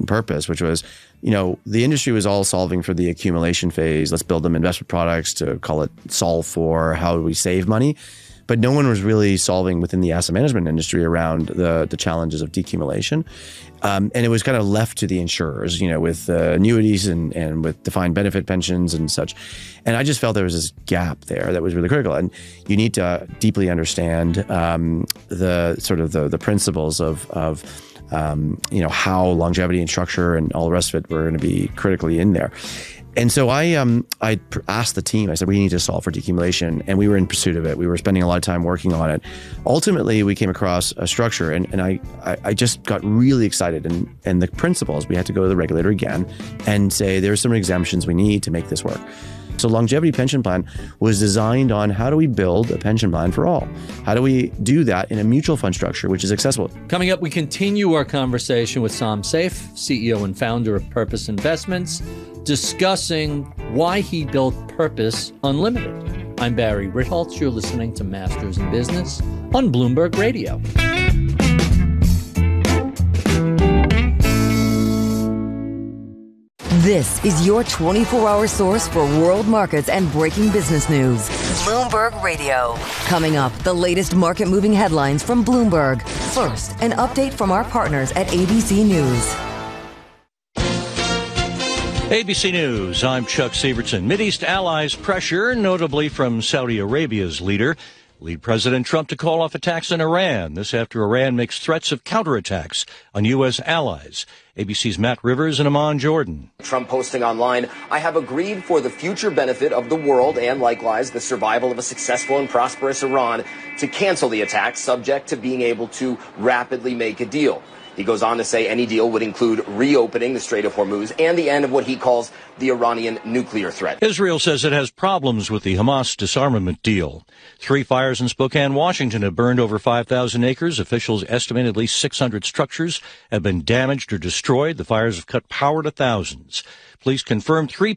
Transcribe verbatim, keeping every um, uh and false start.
purpose, which was, you know, the industry was all solving for the accumulation phase. Let's build them investment products to call it solve for how do we save money. But no one was really solving within the asset management industry around the, the challenges of decumulation. Um, and it was kind of left to the insurers, you know, with uh, annuities and, and with defined benefit pensions and such. And I just felt there was this gap there that was really critical. And you need to deeply understand um, the sort of the, the principles of, of um, you know, how longevity and structure and all the rest of it were going to be critically in there. And so I um I asked the team, I said, we need to solve for decumulation. And we were in pursuit of it. We were spending a lot of time working on it. Ultimately, we came across a structure and, and I, I, I just got really excited. And, and the principles, we had to go to the regulator again and say, there's some exemptions we need to make this work. So Longevity Pension Plan was designed on how do we build a pension plan for all? How do we do that in a mutual fund structure, which is accessible? Coming up, we continue our conversation with Sam Saif, C E O and founder of Purpose Investments, discussing why he built Purpose Unlimited. I'm Barry Ritholtz. You're listening to Masters in Business on Bloomberg Radio. This is your twenty-four hour source for world markets and breaking business news. Bloomberg Radio. Coming up, the latest market-moving headlines from Bloomberg. First, an update from our partners at A B C News. A B C News, I'm Chuck Sievertson. Mideast allies pressure, notably from Saudi Arabia's leader, lead President Trump to call off attacks on Iran. This after Iran makes threats of counterattacks on U S allies. A B C's Matt Rivers and Amon Jordan. Trump posting online, I have agreed for the future benefit of the world and likewise the survival of a successful and prosperous Iran to cancel the attacks, subject to being able to rapidly make a deal. He goes on to say any deal would include reopening the Strait of Hormuz and the end of what he calls the Iranian nuclear threat. Israel says it has problems with the Hamas disarmament deal. Three fires in Spokane, Washington have burned over five thousand acres. Officials estimate at least six hundred structures have been damaged or destroyed. The fires have cut power to thousands. Police confirmed three